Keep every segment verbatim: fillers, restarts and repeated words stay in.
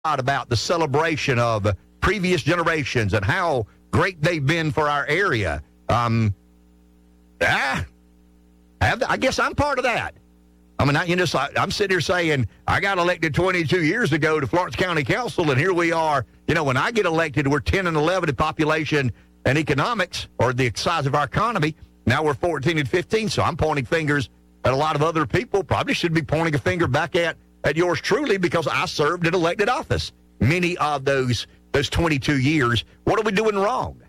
about the celebration of previous generations and how great they've been for our area. Um, ah, I guess I'm part of that. I mean, I, you know, so I'm sitting here saying I got elected twenty-two years ago to Florence County Council, and here we are. You know, when I get elected, we're ten and eleven in population and economics, or the size of our economy. Now we're fourteen and fifteen, so I'm pointing fingers at a lot of other people. Probably should be pointing a finger back at, at yours truly, because I served in elected office many of those those twenty-two years. What are we doing wrong?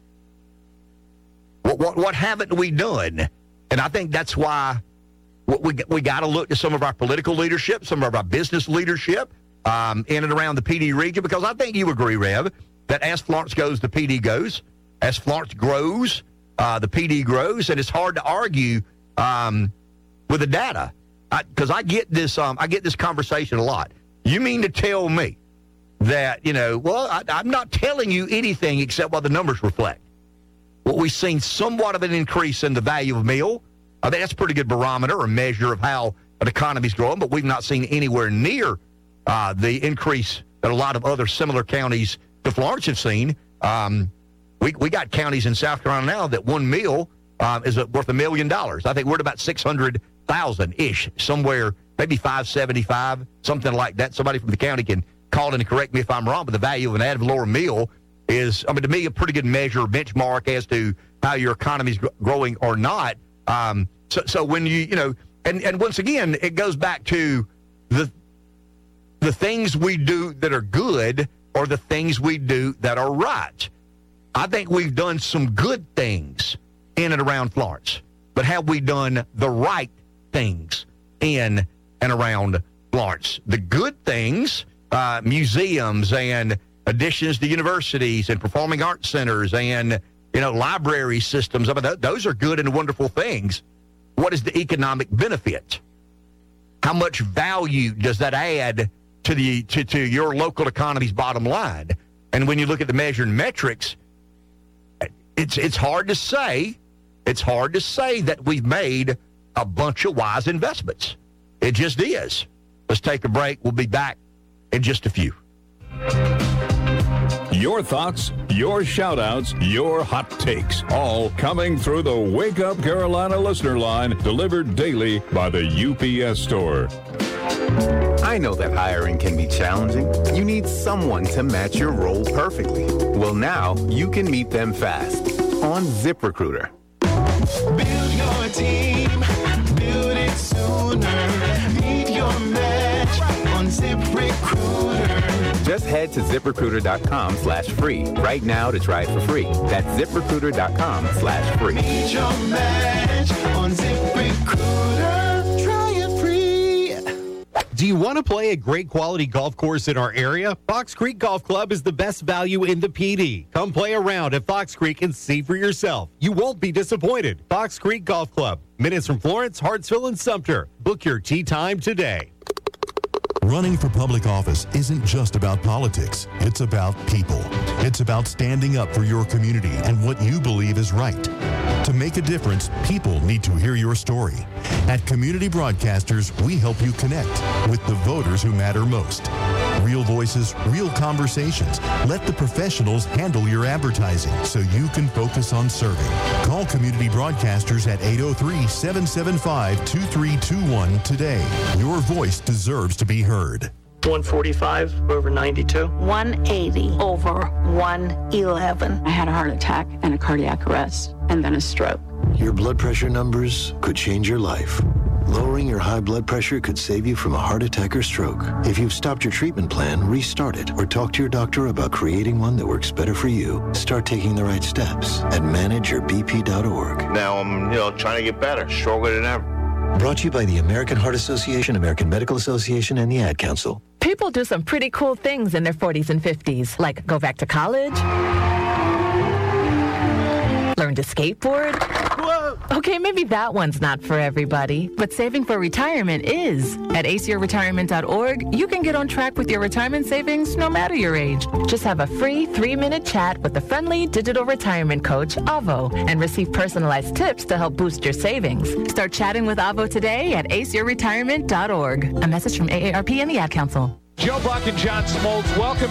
What what, what haven't we done? And I think that's why we we got to look to some of our political leadership, some of our business leadership um, in and around the P D region, because I think you agree, Rev, that as Florence goes, the P D goes. As Florence grows, uh, the P D grows, and it's hard to argue um, with the data. Because I, I get this, um, I get this conversation a lot. You mean to tell me that, you know, well, I, I'm not telling you anything except what the numbers reflect. Well, we've seen somewhat of an increase in the value of meal. I think that's a pretty good barometer or measure of how an economy's growing, but we've not seen anywhere near uh, the increase that a lot of other similar counties to Florence have seen. Um, we we got counties in South Carolina now that one meal uh, is worth a million dollars. I think we're at about six hundred thousand ish, somewhere maybe five seventy-five, something like that. Somebody from the county can call in and correct me if I'm wrong, but the value of an ad valorem meal is, I mean, to me, a pretty good measure, benchmark as to how your economy's gr- growing or not. Um, so, so when you, you know, and, and once again, it goes back to the the things we do that are good or the things we do that are right. I think we've done some good things in and around Florence, but have we done the right things in and around Florence? The good things, uh, museums and additions to universities and performing arts centers and, you know, library systems. I mean, th- those are good and wonderful things. What is the economic benefit? How much value does that add to the to, to your local economy's bottom line? And when you look at the measuring metrics, it's it's hard to say. It's hard to say that we've made a bunch of wise investments. It just is. Let's take a break. We'll be back in just a few. Your thoughts, your shout-outs, your hot takes, all coming through the Wake Up Carolina listener line, delivered daily by the U P S Store. I know that hiring can be challenging. You need someone to match your role perfectly. Well, now you can meet them fast on ZipRecruiter. Build your team, build it sooner. Meet your match on ZipRecruiter. Just head to ZipRecruiter.com slash free right now to try it for free. That's ZipRecruiter.com slash free. Meet your match on ZipRecruiter. Try it free. Do you want to play a great quality golf course in our area? Fox Creek Golf Club is the best value in the P D. Come play around at Fox Creek and see for yourself. You won't be disappointed. Fox Creek Golf Club, minutes from Florence, Hartsville, and Sumter. Book your tee time today. Running for public office isn't just about politics. It's about people. It's about standing up for your community and what you believe is right. To make a difference, people need to hear your story. At Community Broadcasters, we help you connect with the voters who matter most. Real voices, real conversations. Let the professionals handle your advertising so you can focus on serving. Call Community Broadcasters at eight oh three, seven seven five, two three two one today. Your voice deserves to be heard. one forty-five over ninety-two. one eighty over one eleven. I had a heart attack and a cardiac arrest and then a stroke. Your blood pressure numbers could change your life. Lowering your high blood pressure could save you from a heart attack or stroke. If you've stopped your treatment plan, restart it or talk to your doctor about creating one that works better for you. Start taking the right steps at manage your b p dot org. Now I'm, you know, trying to get better, stronger than ever. Brought to you by the American Heart Association, American Medical Association, and the Ad Council. People do some pretty cool things in their forties and fifties, like go back to college, learn to skateboard. Whoa. Okay, maybe that one's not for everybody, but saving for retirement is. At ace your retirement dot org, you can get on track with your retirement savings no matter your age. Just have a free three-minute chat with the friendly digital retirement coach, Avo, and receive personalized tips to help boost your savings. Start chatting with Avo today at ace your retirement dot org. A message from A A R P and the Ad Council. Joe Buck and John Smoltz, welcome